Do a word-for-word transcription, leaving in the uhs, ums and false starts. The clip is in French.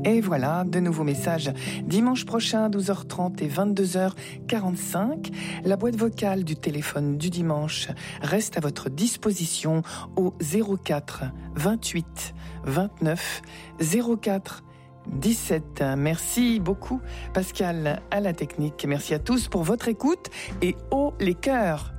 Et voilà, de nouveaux messages. Dimanche prochain, douze heures trente et vingt-deux heures quarante-cinq. La boîte vocale du téléphone du dimanche reste à votre disposition au zéro quatre vingt-huit vingt-neuf zéro quatre dix-sept. Merci beaucoup Pascal à la technique. Merci à tous pour votre écoute et haut les cœurs.